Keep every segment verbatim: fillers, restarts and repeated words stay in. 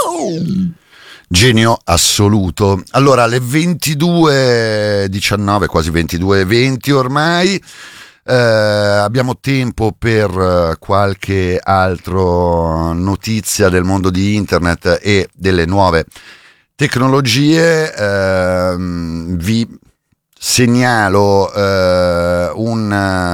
Genio assoluto. Allora, alle ventidue e diciannove, quasi ventidue e venti ormai, eh, abbiamo tempo per qualche altra notizia del mondo di internet e delle nuove tecnologie. Eh, vi segnalo eh, un,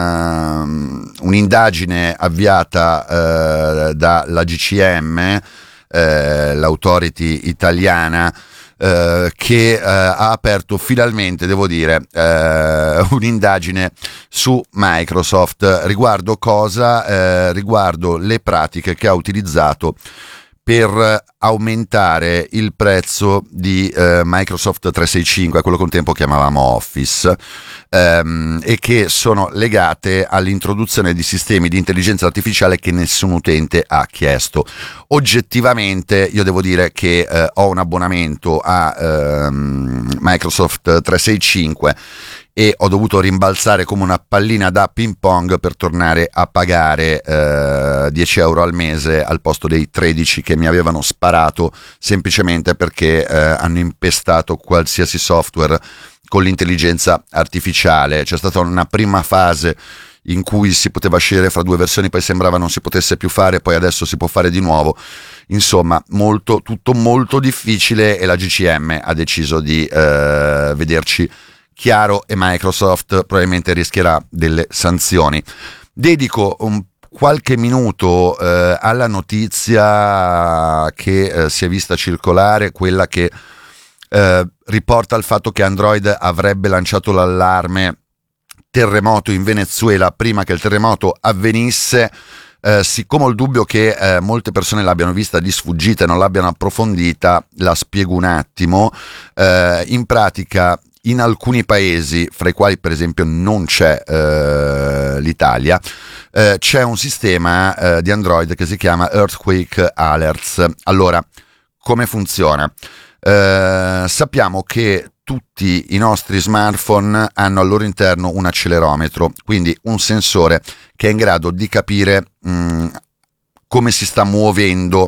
uh, un'indagine avviata uh, dalla G C M, Uh, l'autority italiana, uh, che uh, ha aperto finalmente, devo dire, uh, un'indagine su Microsoft. Riguardo cosa? Uh, riguardo le pratiche che ha utilizzato per aumentare il prezzo di uh, Microsoft trecentosessantacinque, quello che un tempo chiamavamo Office, um, e che sono legate all'introduzione di sistemi di intelligenza artificiale che nessun utente ha chiesto. Oggettivamente io devo dire che uh, ho un abbonamento a um, Microsoft trecentosessantacinque e ho dovuto rimbalzare come una pallina da ping pong per tornare a pagare eh, dieci euro al mese al posto dei tredici che mi avevano sparato, semplicemente perché eh, hanno impestato qualsiasi software con l'intelligenza artificiale. C'è stata una prima fase in cui si poteva scegliere fra due versioni, poi sembrava non si potesse più fare, poi adesso si può fare di nuovo. Insomma, molto, tutto molto difficile, e la G C M ha deciso di eh, vederci chiaro, e Microsoft probabilmente rischierà delle sanzioni. Dedico un qualche minuto eh, alla notizia che eh, si è vista circolare, quella che eh, riporta il fatto che Android avrebbe lanciato l'allarme terremoto in Venezuela prima che il terremoto avvenisse. Eh, siccome ho il dubbio che eh, molte persone l'abbiano vista di sfuggita e non l'abbiano approfondita, la spiego un attimo. Eh, in pratica, in alcuni paesi, fra i quali per esempio non c'è eh, l'Italia, eh, c'è un sistema eh, di Android che si chiama Earthquake Alerts. Allora, come funziona? Eh, sappiamo che tutti i nostri smartphone hanno al loro interno un accelerometro, quindi un sensore che è in grado di capire mh, come si sta muovendo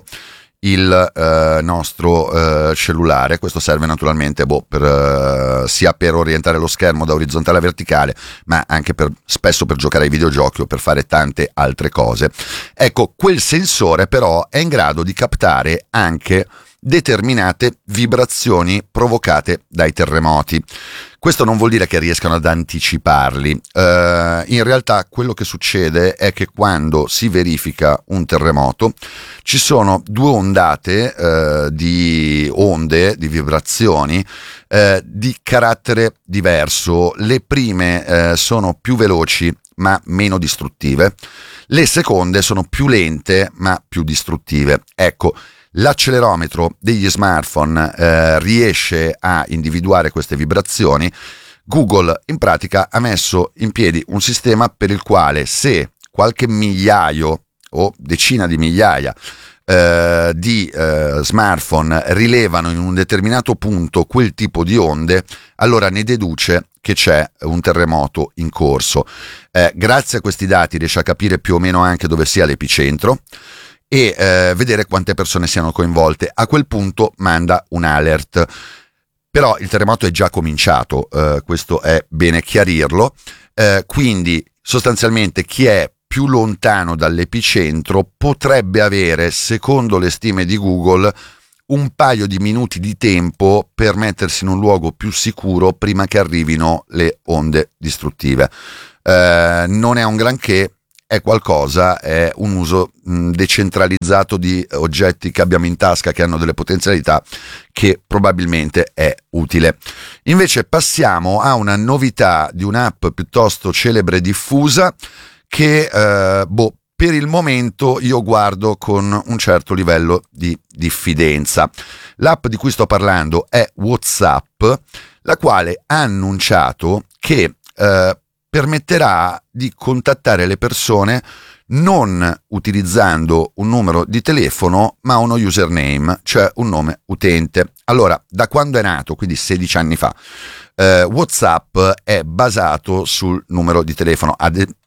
il eh, nostro eh, cellulare. Questo serve naturalmente boh, per, eh, sia per orientare lo schermo da orizzontale a verticale, ma anche per, spesso per giocare ai videogiochi o per fare tante altre cose. Ecco, quel sensore però è in grado di captare anche determinate vibrazioni provocate dai terremoti. Questo non vuol dire che riescano ad anticiparli. Uh, in realtà quello che succede è che quando si verifica un terremoto ci sono due ondate uh, di onde, di vibrazioni uh, di carattere diverso. Le prime uh, sono più veloci ma meno distruttive, le seconde sono più lente ma più distruttive. Ecco, l'accelerometro degli smartphone eh, riesce a individuare queste vibrazioni. Google in pratica ha messo in piedi un sistema per il quale, se qualche migliaio o decina di migliaia eh, di eh, smartphone rilevano in un determinato punto quel tipo di onde, allora ne deduce che c'è un terremoto in corso. Eh, grazie a questi dati riesce a capire più o meno anche dove sia l'epicentro e eh, vedere quante persone siano coinvolte. A quel punto manda un alert. Però il terremoto è già cominciato, eh, questo è bene chiarirlo, eh, quindi sostanzialmente chi è più lontano dall'epicentro potrebbe avere, secondo le stime di Google, un paio di minuti di tempo per mettersi in un luogo più sicuro prima che arrivino le onde distruttive. Eh, non è un granché, è qualcosa, è un uso mh, decentralizzato di oggetti che abbiamo in tasca, che hanno delle potenzialità, che probabilmente è utile. Invece passiamo a una novità di un'app piuttosto celebre e diffusa che eh, boh, per il momento io guardo con un certo livello di diffidenza. L'app di cui sto parlando è WhatsApp, la quale ha annunciato che eh, permetterà di contattare le persone non utilizzando un numero di telefono ma uno username, cioè un nome utente. Allora, da quando è nato, quindi sedici anni fa, eh, WhatsApp è basato sul numero di telefono, ad,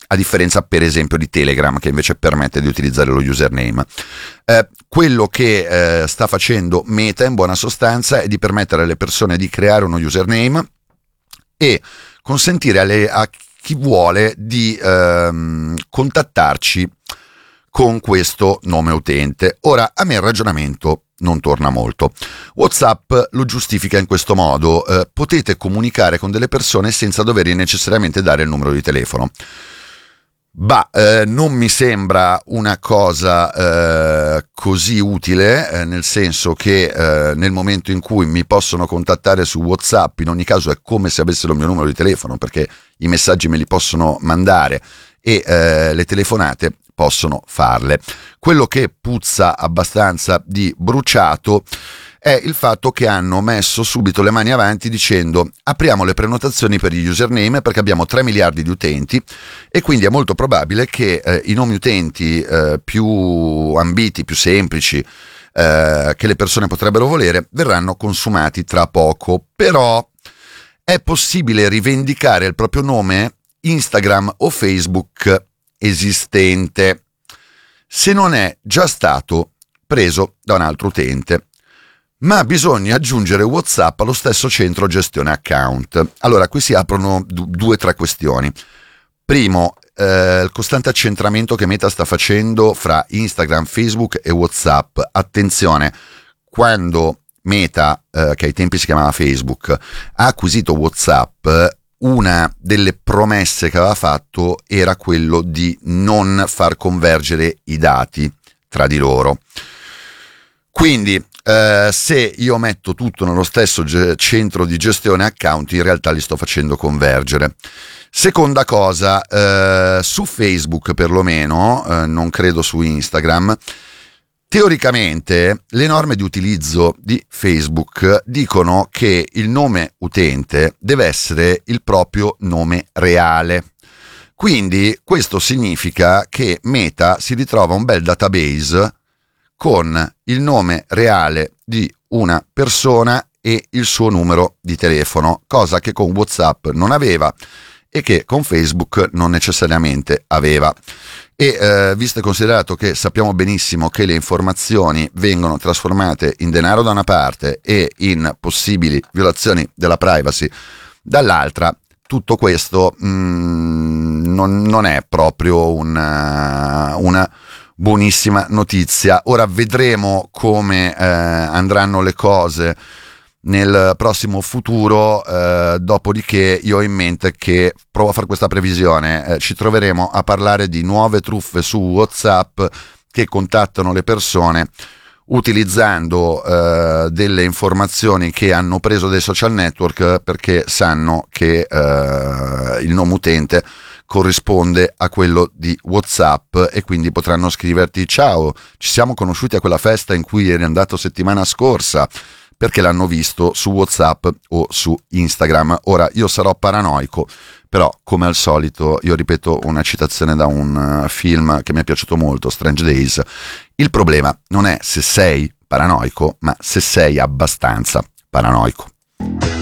a differenza per esempio di Telegram, che invece permette di utilizzare lo username. Eh, quello che eh, sta facendo Meta in buona sostanza è di permettere alle persone di creare uno username e consentire alle, a chi vuole di ehm, contattarci con questo nome utente. Ora, a me il ragionamento non torna molto. WhatsApp lo giustifica in questo modo: eh, potete comunicare con delle persone senza dover necessariamente dare il numero di telefono. Bah, eh, non mi sembra una cosa eh, così utile, eh, nel senso che eh, nel momento in cui mi possono contattare su WhatsApp, in ogni caso è come se avessero il mio numero di telefono, perché i messaggi me li possono mandare e eh, le telefonate possono farle. Quello che puzza abbastanza di bruciato è il fatto che hanno messo subito le mani avanti dicendo: apriamo le prenotazioni per gli username perché abbiamo tre miliardi di utenti e quindi è molto probabile che eh, i nomi utenti eh, più ambiti, più semplici, eh, che le persone potrebbero volere, verranno consumati tra poco. Però è possibile rivendicare il proprio nome Instagram o Facebook esistente se non è già stato preso da un altro utente, ma bisogna aggiungere WhatsApp allo stesso centro gestione account. Allora, qui si aprono d- due o tre questioni. Primo, eh, il costante accentramento che Meta sta facendo fra Instagram, Facebook e WhatsApp. Attenzione, quando Meta, eh, che ai tempi si chiamava Facebook, ha acquisito WhatsApp, una delle promesse che aveva fatto era quello di non far convergere i dati tra di loro. Quindi eh, se io metto tutto nello stesso ge- centro di gestione account, in realtà li sto facendo convergere. Seconda cosa, eh, su Facebook perlomeno, eh, non credo su Instagram, teoricamente le norme di utilizzo di Facebook dicono che il nome utente deve essere il proprio nome reale. Quindi questo significa che Meta si ritrova un bel database con il nome reale di una persona e il suo numero di telefono, cosa che con WhatsApp non aveva e che con Facebook non necessariamente aveva. E eh, visto e considerato che sappiamo benissimo che le informazioni vengono trasformate in denaro da una parte e in possibili violazioni della privacy dall'altra, tutto questo mh, non, non è proprio una, una buonissima notizia. Ora vedremo come eh, andranno le cose nel prossimo futuro, eh, dopodiché io ho in mente che, provo a fare questa previsione, eh, ci troveremo a parlare di nuove truffe su WhatsApp che contattano le persone utilizzando eh, delle informazioni che hanno preso dai social network perché sanno che eh, il nome utente corrisponde a quello di WhatsApp e quindi potranno scriverti: ciao, ci siamo conosciuti a quella festa in cui eri andato settimana scorsa, perché l'hanno visto su WhatsApp o su Instagram. Ora, io sarò paranoico, però come al solito, io ripeto una citazione da un uh, film che mi è piaciuto molto, Strange Days: il problema non è se sei paranoico, ma se sei abbastanza paranoico.